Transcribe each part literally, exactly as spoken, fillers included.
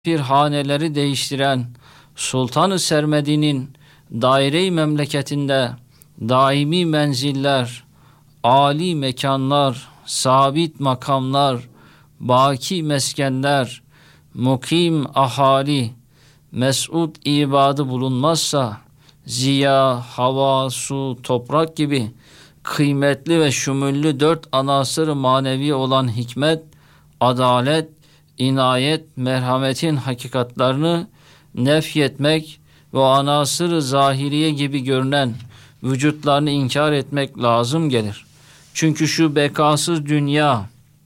bir haneleri değiştiren Sultan-ı Sermedi'nin daire-i memleketinde daimi menziller, âli mekanlar, sabit makamlar, baki meskenler, mukim ahali, mes'ud ibadı bulunmazsa, ziya, hava, su, toprak gibi kıymetli ve şumüllü dört anasır manevi olan hikmet, adalet, inayet, merhametin hakikatlarını nefyetmek ve o anasır-ı zahiriye gibi görünen vücutlarını inkar etmek lazım gelir. Çünkü şu bekasız dünya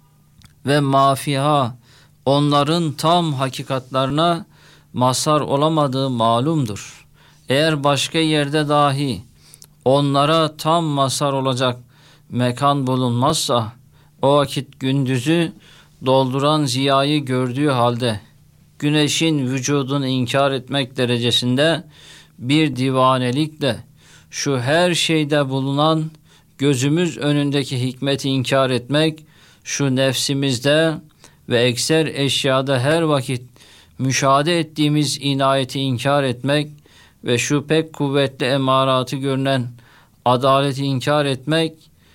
ve mafiha onların tam hakikatlarına mazhar olamadığı malumdur. Eğer başka yerde dahi onlara tam mazhar olacak mekan bulunmazsa, o vakit gündüzü dolduran ziyayı gördüğü halde güneşin vücudunu inkar etmek derecesinde bir divanelikle şu her şeyde bulunan gözümüz önündeki hikmeti inkar etmek, şu nefsimizde ve ekser eşyada her vakit müşahede ettiğimiz inayeti inkar etmek ve şu pek kuvvetli emaratı görünen adaleti inkar etmek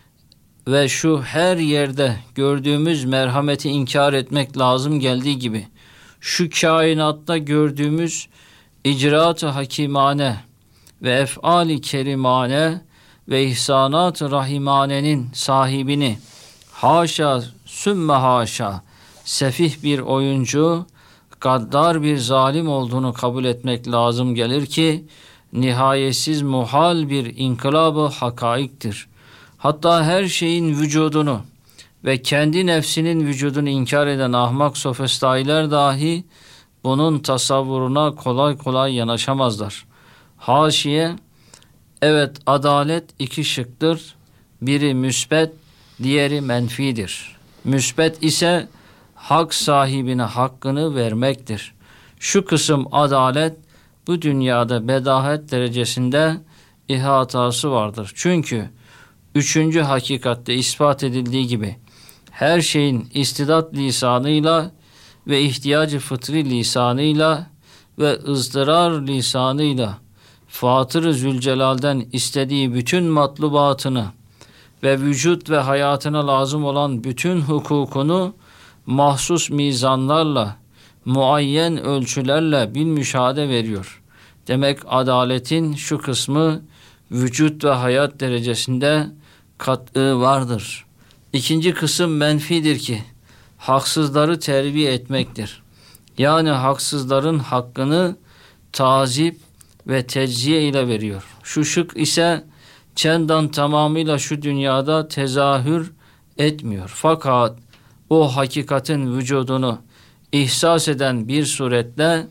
ve şu her yerde gördüğümüz merhameti inkar etmek lazım geldiği gibi, şu kainatta gördüğümüz icraat-ı hakimane ve ef'al-i kerimane ve ihsanat-ı rahimanenin sahibini haşa sümme haşa sefih bir oyuncu, gaddar bir zalim olduğunu kabul etmek lazım gelir ki nihayetsiz muhal bir inkılab-ı hakaiktir. Hatta her şeyin vücudunu ve kendi nefsinin vücudunu inkar eden ahmak sofistailer dahi bunun tasavvuruna kolay kolay yanaşamazlar. Haşiye, evet, adalet iki şıktır. Biri müsbet, diğeri menfidir. Müsbet ise hak sahibine hakkını vermektir. Şu kısım adalet bu dünyada bedahet derecesinde ihatası vardır. Çünkü üçüncü hakikatte ispat edildiği gibi her şeyin istidat lisanıyla ve ihtiyacı fıtri lisanıyla ve ızdırar lisanıyla Fatır-ı Zülcelal'den istediği bütün matlubatını ve vücut ve hayatına lazım olan bütün hukukunu mahsus mizanlarla, muayyen ölçülerle bil müşahede veriyor. Demek adaletin şu kısmı vücut ve hayat derecesinde kat'ı vardır. İkinci kısım menfidir ki haksızları terbiye etmektir. Yani haksızların hakkını tazip ve tecziye ile veriyor. Şu şık ise çendan tamamıyla şu dünyada tezahür etmiyor. Fakat o hakikatin vücudunu ihsas eden bir suretle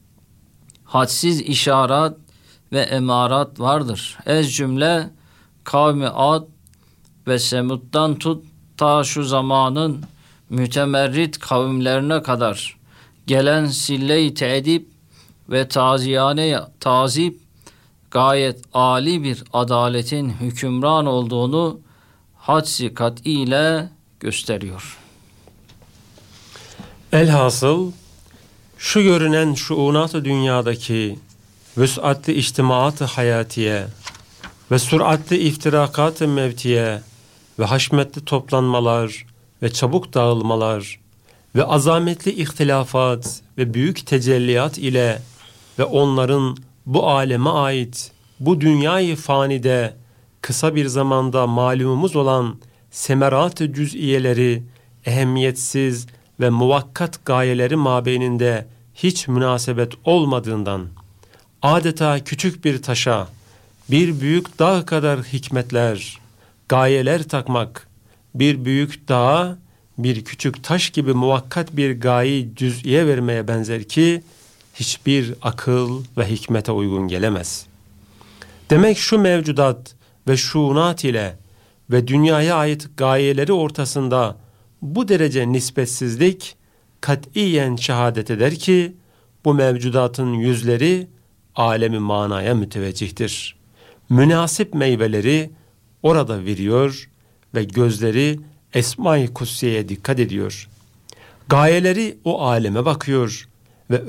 hadsiz işaret ve emarat vardır. Ez cümle kavmi Ad ve Semud'dan tut ta şu zamanın mütemerrit kavimlerine kadar gelen sille-i teedip ve taziyane tazip gayet âli bir adaletin hükümran olduğunu hadsi kat'i ile gösteriyor. Elhasıl şu görünen şuunat-ı dünyadaki vüs'atli içtimaat-ı hayatiye ve süratli iftirakat-ı mevtiye ve haşmetli toplanmalar ve çabuk dağılmalar ve azametli ihtilafat ve büyük tecelliyat ile ve onların bu aleme ait bu dünyayı fanide kısa bir zamanda malumumuz olan semerat-ı cüz'iyeleri ehemmiyetsiz ve muvakkat gayeleri mabeyninde hiç münasebet olmadığından adeta küçük bir taşa bir büyük dağ kadar hikmetler, gayeler takmak, bir büyük dağa bir küçük taş gibi muvakkat bir gaye cüz'iye vermeye benzer ki hiçbir akıl ve hikmete uygun gelemez. Demek şu mevcudat ve şuunat ile ve dünyaya ait gayeleri ortasında bu derece nispetsizlik katiyen şehadet eder ki bu mevcudatın yüzleri alemi manaya müteveccihtir. Münasip meyveleri orada veriyor ve gözleri Esma-i Kutsiye'ye dikkat ediyor. Gayeleri o aleme bakıyor